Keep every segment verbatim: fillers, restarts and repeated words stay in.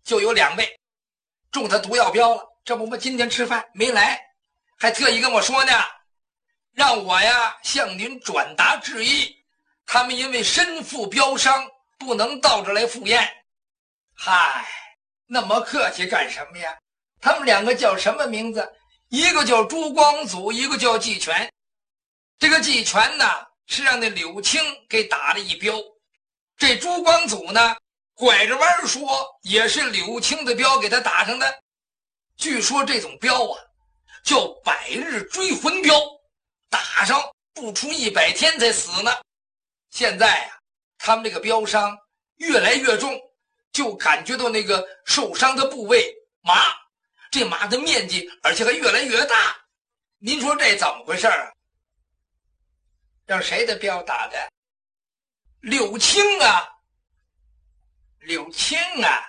就有两位中他毒药镖了，这不嘛今天吃饭没来，还特意跟我说呢，让我呀向您转达致意，他们因为身负镖伤，不能到这来赴宴。嗨，那么客气干什么呀？他们两个叫什么名字？一个叫朱光祖，一个叫季全。这个季全呢是让那柳青给打了一镖，这朱光祖呢拐着弯说也是柳青的镖给他打上的。据说这种镖啊叫百日追魂镖，打上不出一百天才死呢。现在啊他们这个镖伤越来越重，就感觉到那个受伤的部位麻，这麻的面积而且还越来越大。您说这怎么回事啊？让谁的镖打的？柳青啊，柳青啊！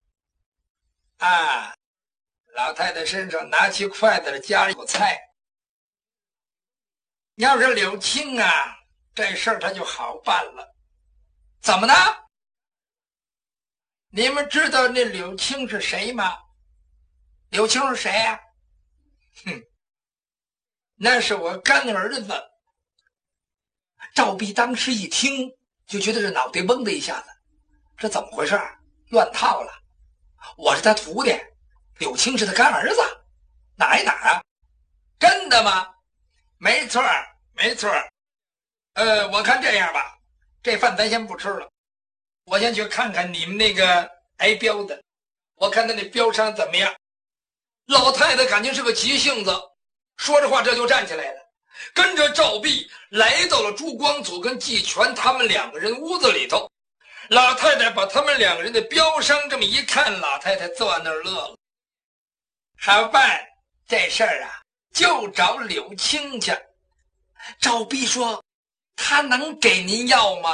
啊，老太太身上拿起筷子来夹了一口菜。要是柳青啊，这事儿他就好办了。怎么呢？你们知道那柳青是谁吗？柳青是谁呀、啊？哼，那是我干儿子。赵弼当时一听就觉得这脑袋嗡的一下子，这怎么回事？乱套了！我是他徒弟，柳青是他干儿子，哪一哪啊？真的吗？没错没错。呃，我看这样吧，这饭咱先不吃了，我先去看看你们那个挨镖的，我看他那镖伤怎么样。老太太感情是个急性子，说着话这就站起来了，跟着赵弼来到了朱光祖跟季全他们两个人屋子里头。老太太把他们两个人的镖伤这么一看，老太太坐那儿乐了。好办，这事儿啊就找柳青去。赵弼说他能给您药吗？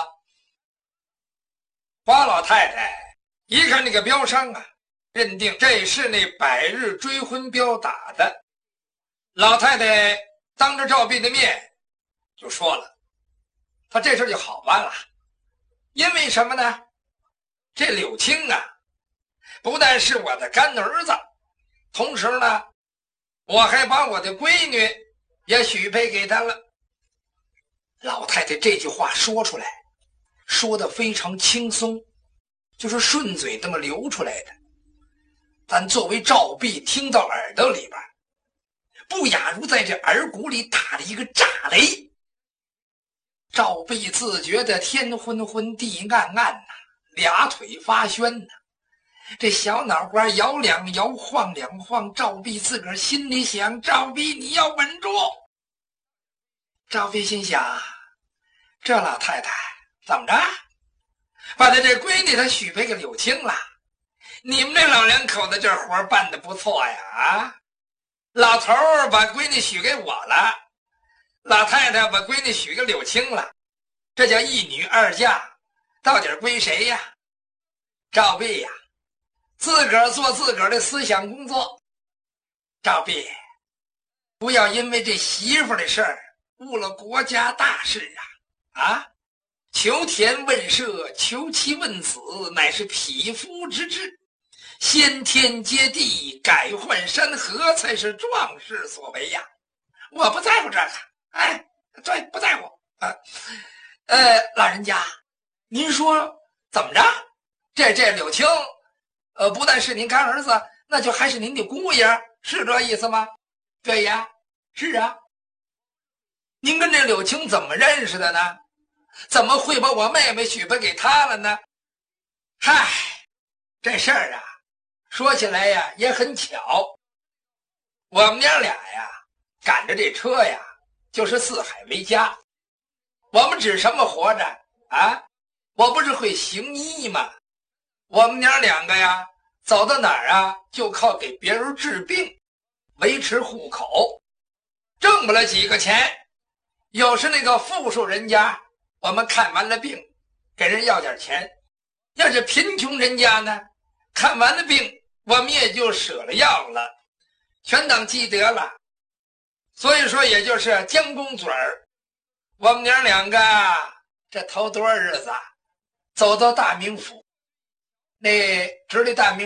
花老太太一看那个镖伤啊，认定这是那百日追魂镖打的。老太太当着赵弼的面就说了，他这事就好办了。因为什么呢？这柳青啊不但是我的干儿子，同时呢我还把我的闺女也许配给他了。老太太这句话说出来说得非常轻松，就是顺嘴这么流出来的，但作为赵弼听到耳朵里边，不亚如在这耳骨里打了一个炸雷。赵弼自觉得天昏昏地暗暗呐、啊，俩腿发眩呐、啊，这小脑瓜摇两摇晃两晃。赵弼自个儿心里想，赵弼你要稳住。赵弼心想，这老太太怎么着把他这闺女他许配给柳青了？你们这老两口子这活办得不错呀！啊，老头儿把闺女许给我了，老太太把闺女许给柳青了，这叫一女二嫁，到底归谁呀？赵弼呀，自个儿做自个儿的思想工作。赵弼，不要因为这媳妇的事儿误了国家大事啊！啊，求田问舍，求妻问子，乃是匹夫之志。先天接地，改换山河，才是壮士所为呀！我不在乎这个，哎，对，不在乎啊。呃，老人家，您说怎么着？这这柳青，呃，不但是您干儿子，那就还是您的姑爷，是这意思吗？对呀，是啊。您跟这柳青怎么认识的呢？怎么会把我妹妹许配给他了呢？嗨，这事儿啊，说起来呀也很巧。我们娘俩呀，赶着这车呀，就是四海为家。我们指什么活着啊？我不是会行医吗？我们娘两个呀，走到哪儿啊，就靠给别人治病，维持户口，挣不了几个钱。有时那个富庶人家，我们看完了病，给人要点钱；要是贫穷人家呢，看完了病，我们也就舍了药了，全当积德了。所以说，也就是将功嘴儿。我们娘两个这头多日子走到大名府，那直隶大名